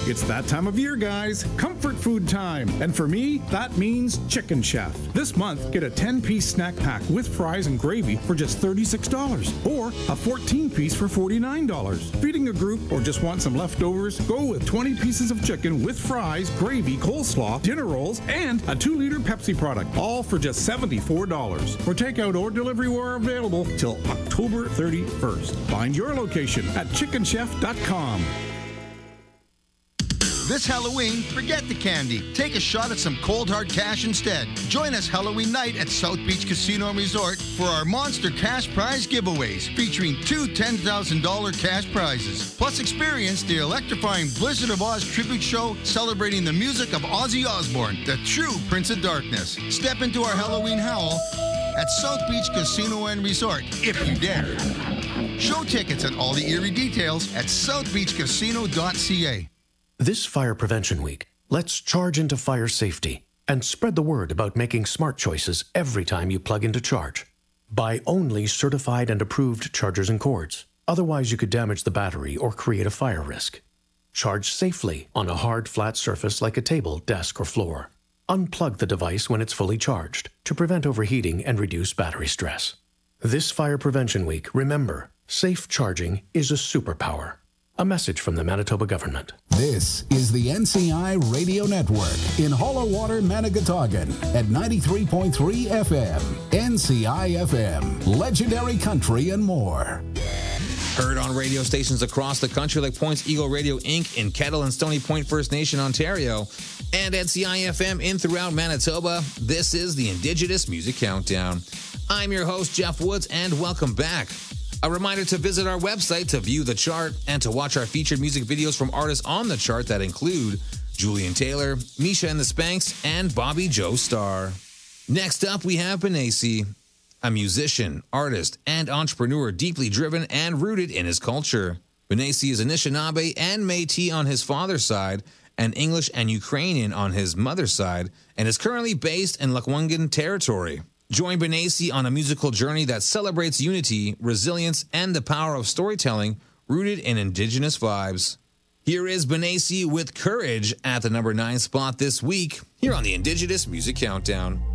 It's that time of year, guys. Comfort food time. And for me, that means Chicken Chef. This month, get a 10-piece snack pack with fries and gravy for just $36. Or a 14-piece for $49. Feeding a group or just want some leftovers? Go with 20 pieces of chicken with fries, gravy, coleslaw, dinner rolls, and a 2-liter Pepsi product. All for just $74. For takeout or delivery, we're available till October 31st. Find your location at chickenchef.com. This Halloween, forget the candy. Take a shot at some cold hard cash instead. Join us Halloween night at South Beach Casino and Resort for our monster cash prize giveaways featuring 2 $10,000 cash prizes. Plus experience the electrifying Blizzard of Oz tribute show celebrating the music of Ozzy Osbourne, the true Prince of Darkness. Step into our Halloween howl at South Beach Casino and Resort, if you dare. Show tickets and all the eerie details at southbeachcasino.ca. This Fire Prevention Week, let's charge into fire safety and spread the word about making smart choices every time you plug into charge. Buy only certified and approved chargers and cords. Otherwise, you could damage the battery or create a fire risk. Charge safely on a hard, flat surface like a table, desk, or floor. Unplug the device when it's fully charged to prevent overheating and reduce battery stress. This Fire Prevention Week, remember, safe charging is a superpower. A message from the Manitoba government. This is the NCI Radio Network in Hollow Water, Manigatogan at 93.3 FM. NCI FM, legendary country and more. Heard on radio stations across the country like Points Eagle Radio Inc. in Kettle and Stony Point First Nation, Ontario, and NCI FM in throughout Manitoba. This is the Indigenous Music Countdown. I'm your host, Jeff Woods, and welcome back. A reminder to visit our website to view the chart and to watch our featured music videos from artists on the chart that include Julian Taylor, Misha and the Spanks, and Bobby Joe Starr. Next up, we have Benassi, a musician, artist, and entrepreneur deeply driven and rooted in his culture. Benassi is Anishinaabe and Métis on his father's side, and English and Ukrainian on his mother's side, and is currently based in Lekwungen territory. Join Benassi on a musical journey that celebrates unity, resilience, and the power of storytelling rooted in Indigenous vibes. Here is Benassi with Courage at the number 9 spot this week, here on the Indigenous Music Countdown.